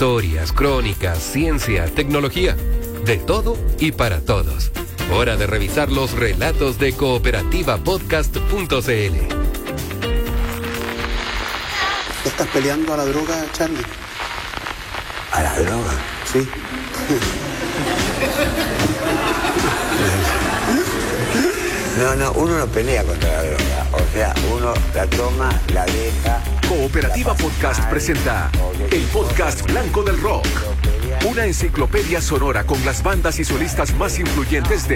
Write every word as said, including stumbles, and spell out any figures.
Historias, crónicas, ciencia, tecnología. De todo y para todos. Hora de revisar los relatos de cooperativa podcast punto c l. ¿Ya estás peleando a la droga, Charlie? ¿A la droga? Sí. No, no, uno no pelea contra la droga. O sea, uno la toma, la deja. Cooperativa Podcast presenta el podcast Blanco del Rock. Una enciclopedia sonora con las bandas y solistas más influyentes de